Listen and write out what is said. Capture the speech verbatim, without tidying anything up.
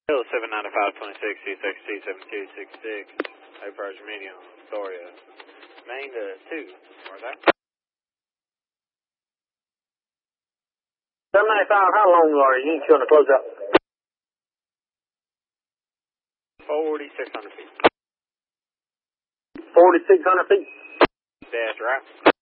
Hill seven ninety-five twenty-six, C six two seven two six six, approach medium, Astoria. Main to two, where's that? seven ninety-five, how long are you trying to close up? forty-six hundred feet. forty-six hundred feet? Dash right.